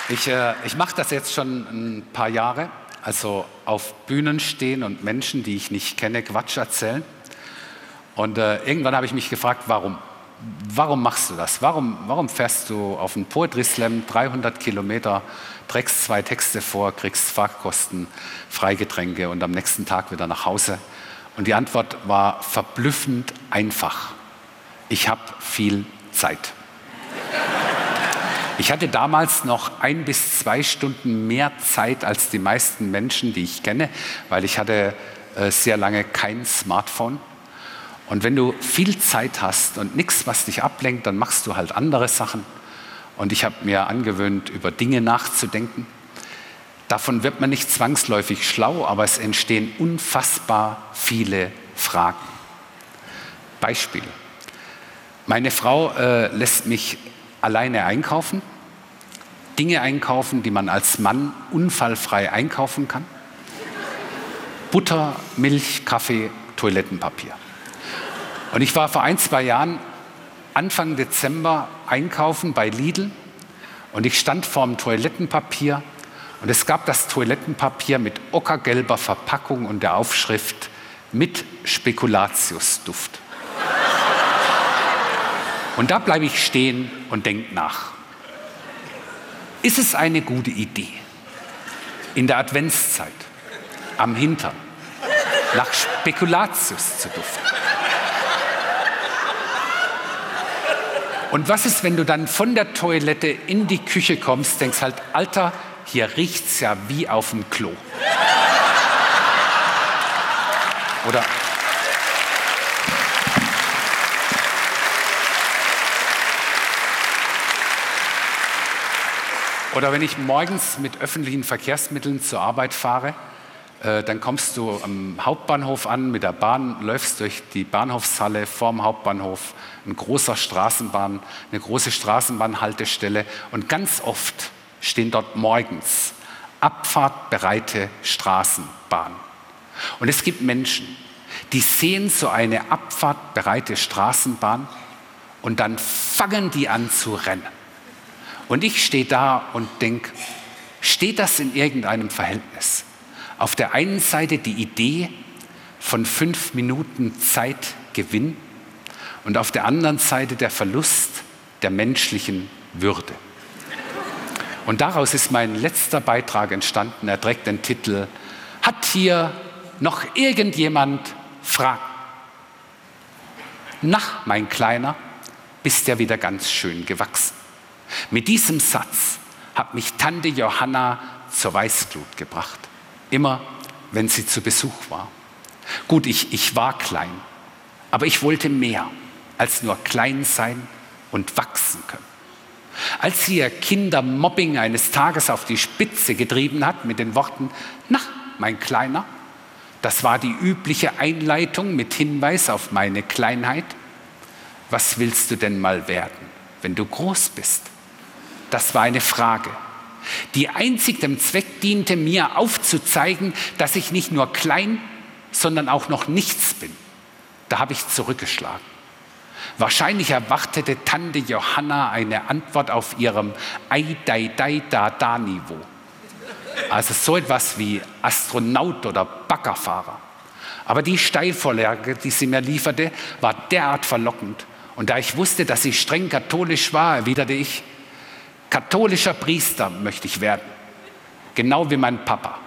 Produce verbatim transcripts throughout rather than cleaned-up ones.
Ich, äh, ich mache das jetzt schon ein paar Jahre, also auf Bühnen stehen und Menschen, die ich nicht kenne, Quatsch erzählen. Und äh, irgendwann habe ich mich gefragt, warum? Warum machst du das? Warum, warum fährst du auf einen Poetry Slam dreihundert Kilometer, trägst zwei Texte vor, kriegst Fahrkosten, Freigetränke und am nächsten Tag wieder nach Hause? Und die Antwort war verblüffend einfach. Ich habe viel Zeit. Ich hatte damals noch ein bis zwei Stunden mehr Zeit als die meisten Menschen, die ich kenne, weil ich hatte äh, sehr lange kein Smartphone. Und wenn du viel Zeit hast und nichts, was dich ablenkt, dann machst du halt andere Sachen. Und ich habe mir angewöhnt, über Dinge nachzudenken. Davon wird man nicht zwangsläufig schlau, aber es entstehen unfassbar viele Fragen. Beispiel. Meine Frau äh, lässt mich alleine einkaufen, Dinge einkaufen, die man als Mann unfallfrei einkaufen kann. Butter, Milch, Kaffee, Toilettenpapier. Und ich war vor ein, zwei Jahren Anfang Dezember einkaufen bei Lidl und ich stand vorm Toilettenpapier und es gab das Toilettenpapier mit ockergelber Verpackung und der Aufschrift mit Spekulatiusduft. Und da bleibe ich stehen und denke nach. Ist es eine gute Idee, in der Adventszeit am Hintern nach Spekulatius zu duften? Und was ist, wenn du dann von der Toilette in die Küche kommst, denkst halt, Alter, hier riecht's ja wie auf dem Klo. Oder Oder wenn ich morgens mit öffentlichen Verkehrsmitteln zur Arbeit fahre, äh, dann kommst du am Hauptbahnhof an mit der Bahn, läufst durch die Bahnhofshalle vorm Hauptbahnhof, ein großer Straßenbahn, eine große Straßenbahnhaltestelle und ganz oft stehen dort morgens abfahrtbereite Straßenbahnen. Und es gibt Menschen, die sehen so eine abfahrtbereite Straßenbahn und dann fangen die an zu rennen. Und ich stehe da und denke, steht das in irgendeinem Verhältnis? Auf der einen Seite die Idee von fünf Minuten Zeitgewinn und auf der anderen Seite der Verlust der menschlichen Würde. Und daraus ist mein letzter Beitrag entstanden. Er trägt den Titel „Hat hier noch irgendjemand Fragen?" Na, mein Kleiner, bist ja wieder ganz schön gewachsen. Mit diesem Satz hat mich Tante Johanna zur Weißglut gebracht. Immer, wenn sie zu Besuch war. Gut, ich, ich war klein, aber ich wollte mehr als nur klein sein und wachsen können. Als sie ihr Kindermobbing eines Tages auf die Spitze getrieben hat mit den Worten, na, mein Kleiner, das war die übliche Einleitung mit Hinweis auf meine Kleinheit. Was willst du denn mal werden, wenn du groß bist? Das war eine Frage, die einzig dem Zweck diente, mir aufzuzeigen, dass ich nicht nur klein, sondern auch noch nichts bin. Da habe ich zurückgeschlagen. Wahrscheinlich erwartete Tante Johanna eine Antwort auf ihrem Ei-Dei-Dei-Da-Da-Niveau. Also so etwas wie Astronaut oder Baggerfahrer. Aber die Steilvorlage, die sie mir lieferte, war derart verlockend. Und da ich wusste, dass sie streng katholisch war, erwiderte ich, katholischer Priester möchte ich werden, genau wie mein Papa.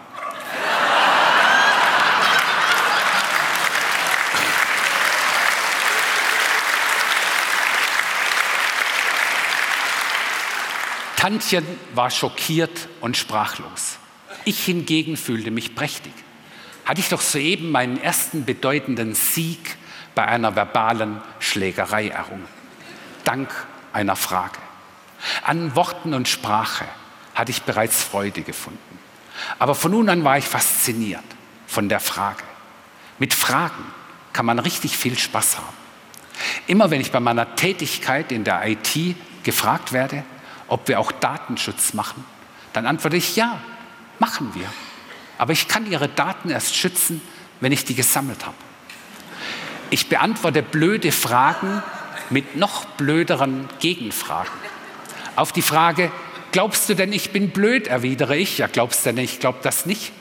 Tantchen war schockiert und sprachlos. Ich hingegen fühlte mich prächtig. Hatte ich doch soeben meinen ersten bedeutenden Sieg bei einer verbalen Schlägerei errungen. Dank einer Frage. An Worten und Sprache hatte ich bereits Freude gefunden. Aber von nun an war ich fasziniert von der Frage. Mit Fragen kann man richtig viel Spaß haben. Immer wenn ich bei meiner Tätigkeit in der I T gefragt werde, ob wir auch Datenschutz machen, dann antworte ich, ja, machen wir. Aber ich kann Ihre Daten erst schützen, wenn ich die gesammelt habe. Ich beantworte blöde Fragen mit noch blöderen Gegenfragen. Auf die Frage, glaubst du denn, ich bin blöd, erwidere ich. Ja, glaubst du denn, ich glaube das nicht?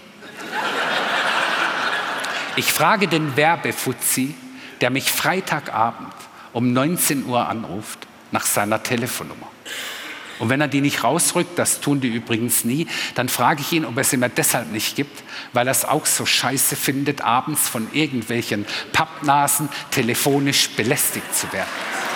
Ich frage den Werbefuzzi, der mich Freitagabend um neunzehn Uhr anruft, nach seiner Telefonnummer. Und wenn er die nicht rausrückt, das tun die übrigens nie, dann frage ich ihn, ob er sie mir deshalb nicht gibt, weil er es auch so scheiße findet, abends von irgendwelchen Pappnasen telefonisch belästigt zu werden.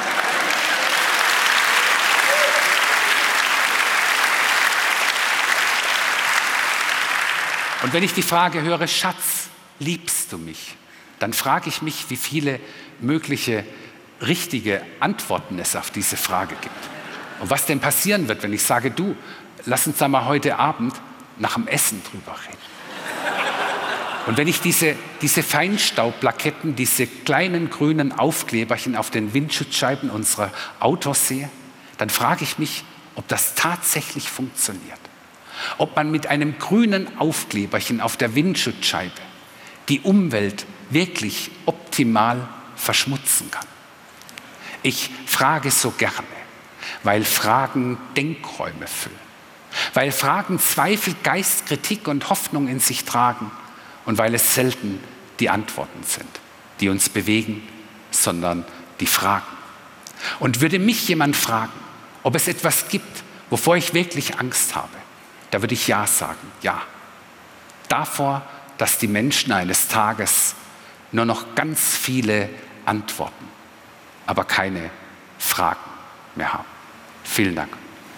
Und wenn ich die Frage höre, Schatz, liebst du mich? Dann frage ich mich, wie viele mögliche richtige Antworten es auf diese Frage gibt. Und was denn passieren wird, wenn ich sage, du, lass uns da mal heute Abend nach dem Essen drüber reden. Und wenn ich diese, diese Feinstaubplaketten, diese kleinen grünen Aufkleberchen auf den Windschutzscheiben unserer Autos sehe, dann frage ich mich, ob das tatsächlich funktioniert. Ob man mit einem grünen Aufkleberchen auf der Windschutzscheibe die Umwelt wirklich optimal verschmutzen kann. Ich frage so gerne, weil Fragen Denkräume füllen, weil Fragen Zweifel, Geist, Kritik und Hoffnung in sich tragen und weil es selten die Antworten sind, die uns bewegen, sondern die Fragen. Und würde mich jemand fragen, ob es etwas gibt, wovor ich wirklich Angst habe, da würde ich ja sagen, ja. Davor, dass die Menschen eines Tages nur noch ganz viele Antworten, aber keine Fragen mehr haben. Vielen Dank.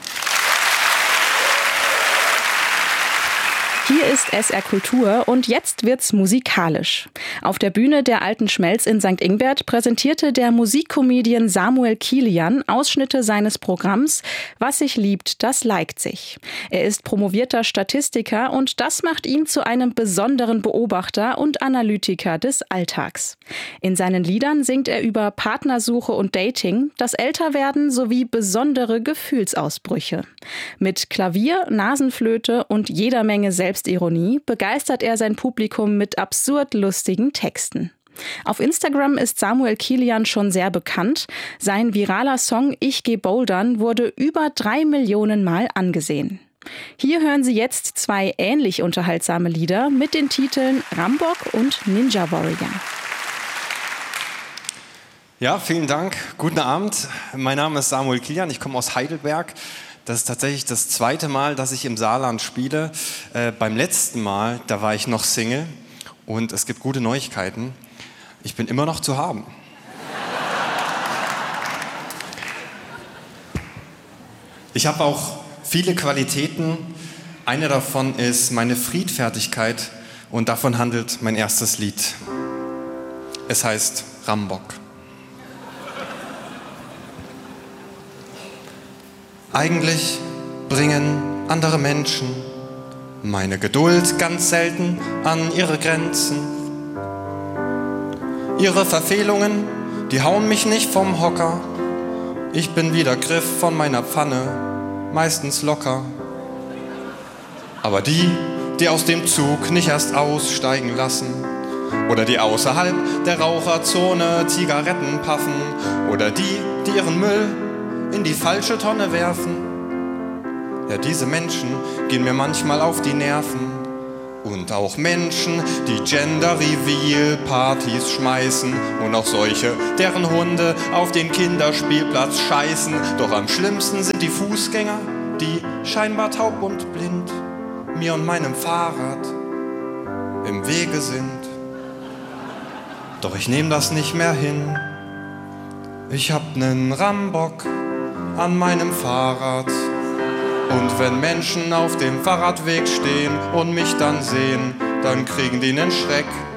Hier ist S R Kultur und jetzt wird's musikalisch. Auf der Bühne der Alten Schmelz in Sankt Ingbert präsentierte der Musikcomedian Samuel Kilian Ausschnitte seines Programms Was sich liebt, das liked sich. Er ist promovierter Statistiker und das macht ihn zu einem besonderen Beobachter und Analytiker des Alltags. In seinen Liedern singt er über Partnersuche und Dating, das Älterwerden sowie besondere Gefühlsausbrüche. Mit Klavier, Nasenflöte und jeder Menge Selbst Selbstironie begeistert er sein Publikum mit absurd lustigen Texten. Auf Instagram ist Samuel Kilian schon sehr bekannt. Sein viraler Song Ich geh bouldern wurde über drei Millionen Mal angesehen. Hier hören Sie jetzt zwei ähnlich unterhaltsame Lieder mit den Titeln Rambock und Ninja Warrior. Ja, vielen Dank. Guten Abend. Mein Name ist Samuel Kilian. Ich komme aus Heidelberg. Das ist tatsächlich das zweite Mal, dass ich im Saarland spiele. Äh, beim letzten Mal, da war ich noch Single und es gibt gute Neuigkeiten. Ich bin immer noch zu haben. Ich habe auch viele Qualitäten. Eine davon ist meine Friedfertigkeit und davon handelt mein erstes Lied. Es heißt Rambock. Eigentlich bringen andere Menschen meine Geduld ganz selten an ihre Grenzen. Ihre Verfehlungen, die hauen mich nicht vom Hocker. Ich bin wie der Griff von meiner Pfanne, meistens locker. Aber die, die aus dem Zug nicht erst aussteigen lassen, oder die außerhalb der Raucherzone Zigaretten puffen, oder die, die ihren Müll in die falsche Tonne werfen. Ja, diese Menschen gehen mir manchmal auf die Nerven. Und auch Menschen, die Gender-Reveal-Partys schmeißen. Und auch solche, deren Hunde auf den Kinderspielplatz scheißen. Doch am schlimmsten sind die Fußgänger, die scheinbar taub und blind mir und meinem Fahrrad im Wege sind. Doch ich nehm das nicht mehr hin. Ich hab nen Rambock an meinem Fahrrad. Und wenn Menschen auf dem Fahrradweg stehen und mich dann sehen, dann kriegen die nen Schreck